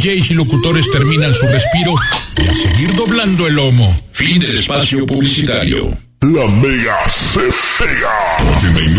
DJs y locutores terminan su respiro y a seguir doblando el lomo. Fin del espacio publicitario. La Mega se pega.